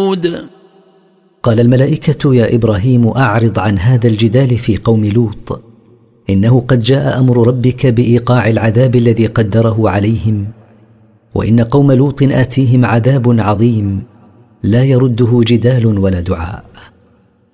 ثمود. قال الملائكة: يا إبراهيم أعرض عن هذا الجدال في قوم لوط، إنه قد جاء أمر ربك بإيقاع العذاب الذي قدره عليهم، وإن قوم لوط آتيهم عذاب عظيم لا يرده جدال ولا دعاء.